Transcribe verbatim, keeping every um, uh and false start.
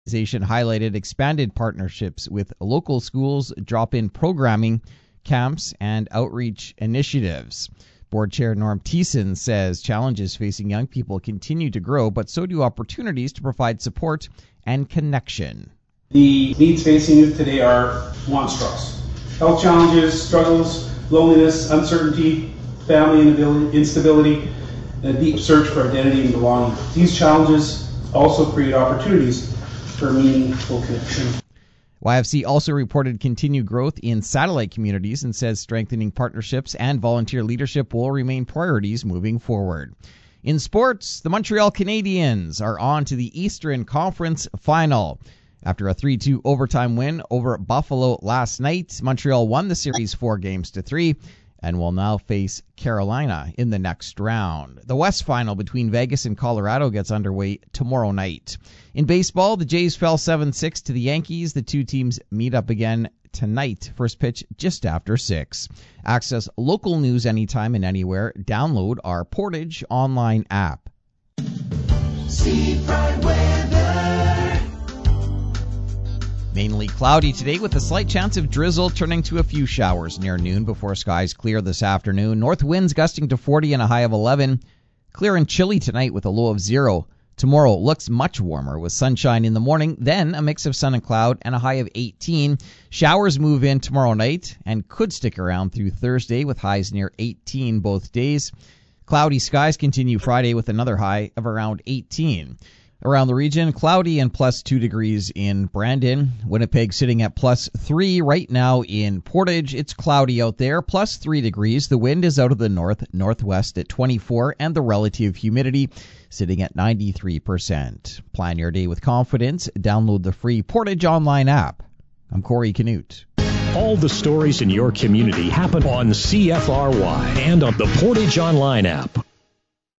organization highlighted expanded partnerships with local schools, drop-in programming, camps, and outreach initiatives. Board Chair Norm Thiessen says challenges facing young people continue to grow, but so do opportunities to provide support and connection. The needs facing youth today are monstrous. Health challenges, struggles, loneliness, uncertainty, family instability, and a deep search for identity and belonging. These challenges also create opportunities for meaningful connection. Y F C also reported continued growth in satellite communities and says strengthening partnerships and volunteer leadership will remain priorities moving forward. In sports, the Montreal Canadiens are on to the Eastern Conference Final. After a three two overtime win over Buffalo last night, Montreal won the series four games to three and will now face Carolina in the next round. The West Final between Vegas and Colorado gets underway tomorrow night. In baseball, the Jays fell seven six to the Yankees. The two teams meet up again tonight. First pitch just after six. Access local news anytime and anywhere. Download our Portage online app. Seafront weather. Mainly cloudy today with a slight chance of drizzle turning to a few showers near noon before skies clear this afternoon. North winds gusting to forty and a high of eleven. Clear and chilly tonight with a low of zero. Tomorrow looks much warmer with sunshine in the morning, then a mix of sun and cloud and a high of eighteen. Showers move in tomorrow night and could stick around through Thursday with highs near eighteen both days. Cloudy skies continue Friday with another high of around eighteen. Around the region, cloudy and plus two degrees in Brandon. Winnipeg sitting at plus three right now in Portage. It's cloudy out there, plus three degrees. The wind is out of the north-northwest at twenty-four, and the relative humidity sitting at ninety-three percent. Plan your day with confidence. Download the free Portage online app. I'm Corey Canute. All the stories in your community happen on C F R Y and on the Portage online app.